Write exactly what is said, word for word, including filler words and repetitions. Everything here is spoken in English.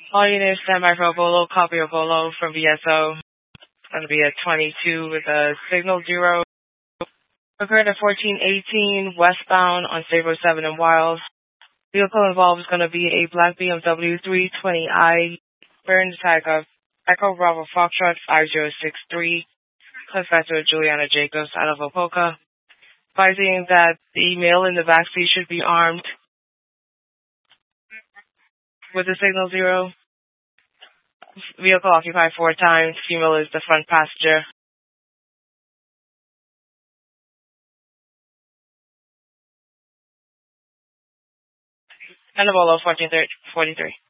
All units stand by for a Bolo, copy of Bolo from V S O. It's going to be a twenty-two with a signal zero. Occurred at fourteen eighteen westbound on State Road seven in Wiles. Vehicle involved is going to be a black B M W three twenty i, bearing the tag of Echo Bravo Foxtrot five zero six three, classified to Juliana Jacobs out of Opoka, advising that the male in the backseat should be armed with a signal zero. Vehicle occupied four times. Female is the front passenger. And the Bolo fourteen forty-three.